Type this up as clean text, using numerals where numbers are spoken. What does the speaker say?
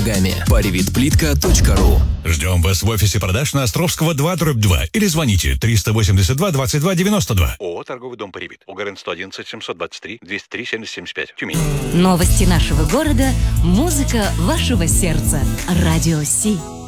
ногами. Parivitplitka.ru. Ждем вас в офисе продаж на Островского 2/2 или звоните 382 22 92. ООО «Торговый дом Паривит». УГРН 111 723 203 7075. Тюмень. Новости нашего города, музыка вашего сердца. Радио Си.